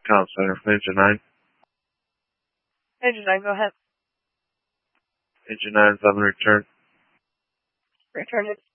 Call center, Engine 9. Engine 9, go ahead. Engine 9 is on the return. Return it.